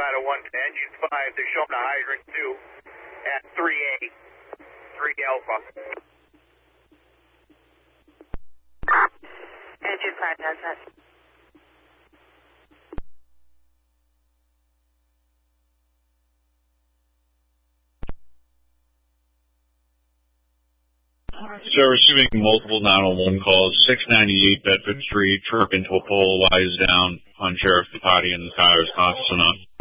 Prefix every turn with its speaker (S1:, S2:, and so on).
S1: Colorado 1 to engine 5. They're showing a hydrant 2 at 3A, 3 Alpha.
S2: Engine 5 has that.
S3: So receiving multiple 911 calls, 698 Bedford Street, truck into a pole, lies down on Sheriff Patati in the Wisconsin.